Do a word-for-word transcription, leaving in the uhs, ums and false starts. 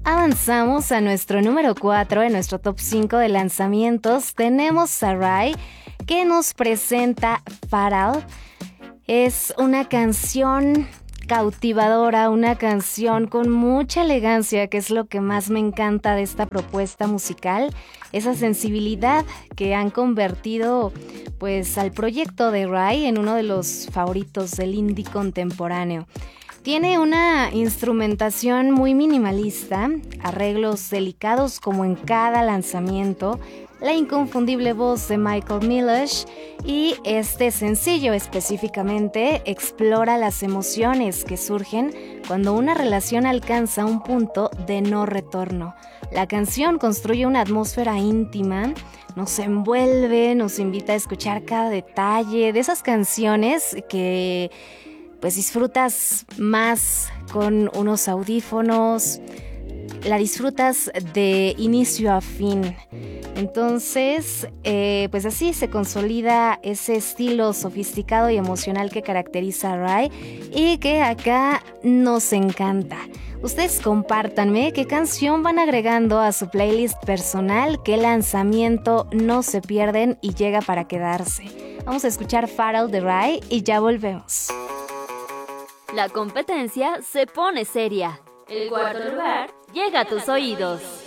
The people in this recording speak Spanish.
Avanzamos a nuestro número cuatro, en nuestro top cinco de lanzamientos. Tenemos a Rai, que nos presenta Fatal. Es una canción cautivadora, una canción con mucha elegancia, que es lo que más me encanta de esta propuesta musical. Esa sensibilidad que han convertido pues al proyecto de Rai en uno de los favoritos del indie contemporáneo. Tiene una instrumentación muy minimalista, arreglos delicados como en cada lanzamiento, la inconfundible voz de Michael Milosh, y este sencillo específicamente explora las emociones que surgen cuando una relación alcanza un punto de no retorno. La canción construye una atmósfera íntima, nos envuelve, nos invita a escuchar cada detalle de esas canciones que pues disfrutas más con unos audífonos, la disfrutas de inicio a fin. Entonces, eh, pues así se consolida ese estilo sofisticado y emocional que caracteriza a Rai y que acá nos encanta. Ustedes compártanme qué canción van agregando a su playlist personal, qué lanzamiento no se pierden y llega para quedarse. Vamos a escuchar Fatal de Rai y ya volvemos. La competencia se pone seria. El cuarto lugar llega a tus oídos.